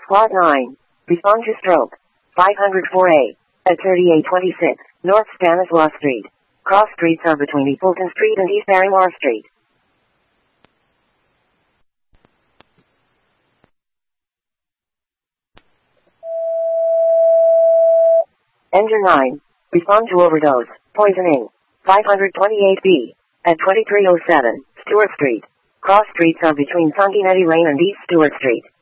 Squad 9. Respond to stroke. 504A. At 3826 North Stanislaus Street. Cross streets are between Eepleton Street and East Barrymore Street. Engine 9. Respond to overdose. Poisoning. 528B. At 2307 Stewart Street. Cross streets are between Sanguinetti Lane and East Stewart Street.